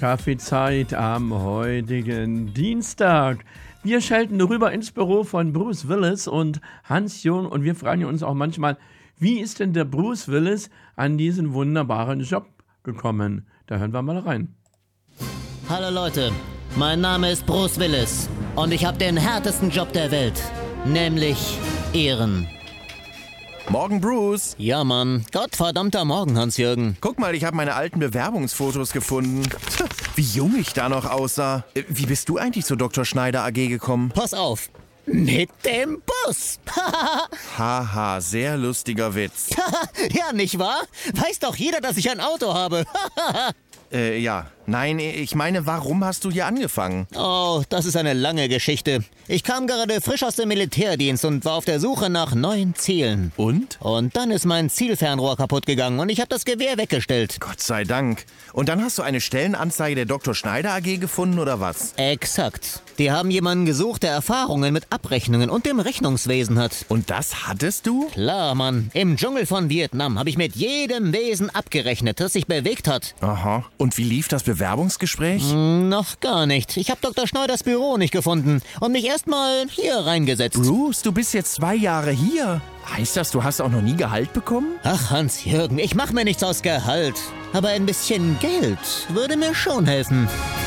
Kaffeezeit am heutigen Dienstag. Wir schalten rüber ins Büro von Bruce Willis und Hans-Jürgen und wir fragen uns auch manchmal, wie ist denn der Bruce Willis an diesen wunderbaren Job gekommen? Da hören wir mal rein. Hallo Leute, mein Name ist Bruce Willis und ich habe den härtesten Job der Welt, nämlich Ehren. Morgen, Bruce. Ja, Mann. Gottverdammter Morgen, Hans-Jürgen. Guck mal, ich habe meine alten Bewerbungsfotos gefunden. Wie jung ich da noch aussah. Wie bist du eigentlich zu Dr. Schneider AG gekommen? Pass auf. Mit dem Bus. Haha, sehr lustiger Witz. Ja, nicht wahr? Weiß doch jeder, dass ich ein Auto habe. Ja. Nein, ich meine, warum hast du hier angefangen? Oh, das ist eine lange Geschichte. Ich kam gerade frisch aus dem Militärdienst und war auf der Suche nach neuen Zielen. Und? Und dann ist mein Zielfernrohr kaputt gegangen und ich habe das Gewehr weggestellt. Gott sei Dank. Und dann hast du eine Stellenanzeige der Dr. Schneider AG gefunden, oder was? Exakt. Die haben jemanden gesucht, der Erfahrungen mit Abrechnungen und dem Rechnungswesen hat. Und das hattest du? Klar, Mann. Im Dschungel von Vietnam habe ich mit jedem Wesen abgerechnet, das sich bewegt hat. Aha. Und wie lief das Bewerbungsgespräch? Noch gar nicht. Ich habe Dr. Schneiders Büro nicht gefunden und mich erstmal hier reingesetzt. Bruce, du bist jetzt 2 Jahre hier. Heißt das, du hast auch noch nie Gehalt bekommen? Ach, Hans-Jürgen, ich mache mir nichts aus Gehalt. Aber ein bisschen Geld würde mir schon helfen.